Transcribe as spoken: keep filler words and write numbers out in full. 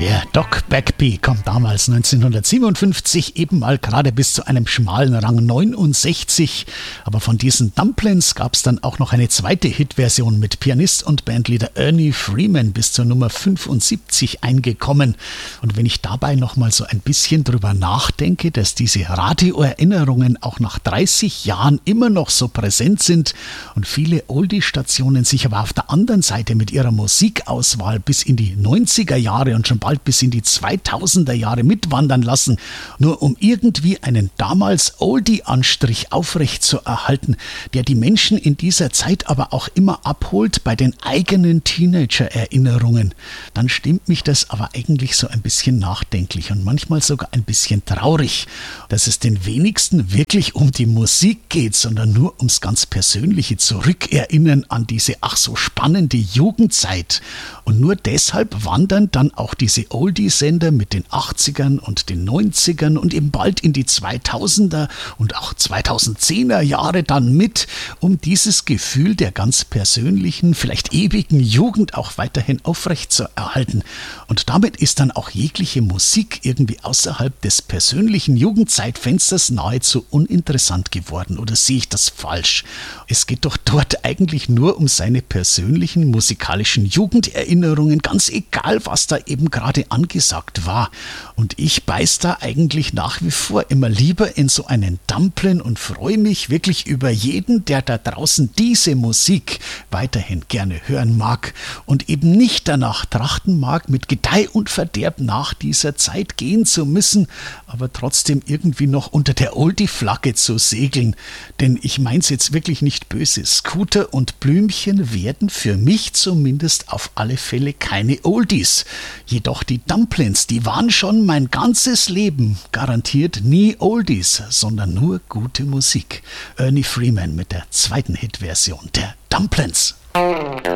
Der Doc Bagby kommt damals neunzehnhundertsiebenundfünfzig eben mal gerade bis zu einem schmalen Rang neunundsechzig. Aber von diesen Dumplins gab es dann auch noch eine zweite Hitversion mit Pianist und Bandleader Ernie Freeman bis zur Nummer fünfundsiebzig eingekommen. Und wenn ich dabei noch mal so ein bisschen drüber nachdenke, dass diese Radioerinnerungen auch nach dreißig Jahren immer noch so präsent sind und viele Oldie-Stationen sich aber auf der anderen Seite mit ihrer Musikauswahl bis in die neunziger Jahre und schon bald bis in die zweitausender Jahre mitwandern lassen, nur um irgendwie einen damals Oldie-Anstrich aufrecht zu erhalten, der die Menschen in dieser Zeit aber auch immer abholt bei den eigenen Teenager-Erinnerungen, dann stimmt mich das aber eigentlich so ein bisschen nachdenklich und manchmal sogar ein bisschen traurig, dass es den wenigsten wirklich um die Musik geht, sondern nur ums ganz persönliche Zurückerinnern an diese ach so spannende Jugendzeit. Und nur deshalb wandern dann auch diese Oldie-Sender mit den achtzigern und den neunzigern und eben bald in die zweitausender und auch zweitausendzehner Jahre dann mit, um dieses Gefühl der ganz persönlichen, vielleicht ewigen Jugend auch weiterhin aufrecht zu erhalten. Und damit ist dann auch jegliche Musik irgendwie außerhalb des persönlichen Jugendzeitfensters nahezu uninteressant geworden. Oder sehe ich das falsch? Es geht doch dort eigentlich nur um seine persönlichen musikalischen Jugenderinnerungen, ganz egal, was da eben gerade angesagt war. Und ich beiß da eigentlich nach wie vor immer lieber in so einen Dumplin und freue mich wirklich über jeden, der da draußen diese Musik weiterhin gerne hören mag und eben nicht danach trachten mag, mit Gedeih und Verderb nach dieser Zeit gehen zu müssen, aber trotzdem irgendwie noch unter der Oldie-Flagge zu segeln. Denn ich mein's jetzt wirklich nicht böse. Scooter und Blümchen werden für mich zumindest auf alle Fälle keine Oldies. Jedoch die Dumplins, die waren schon mein ganzes Leben garantiert nie Oldies, sondern nur gute Musik. Ernie Freeman mit der zweiten Hitversion der Dumplins.